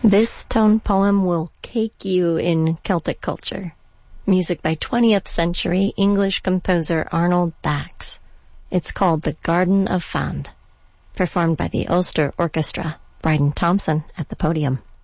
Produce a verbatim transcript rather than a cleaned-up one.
This tone poem will cake you in Celtic culture. Music by twentieth century English composer Arnold Bax. It's called The Garden of Fand, performed by the Ulster Orchestra, Bryden Thompson at the podium.